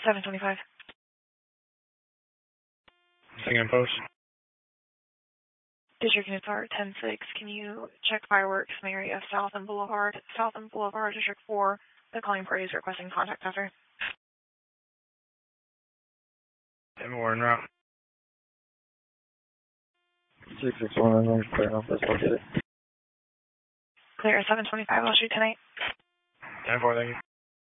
725. Singing post. District Unit Art 10-6. Can you check fireworks in the area of South and Boulevard, District 4? The calling party is requesting contact after. And we're en route. 661, I'm clear off this located. Clear at 725, I'll shoot tonight. 10-4, thank you.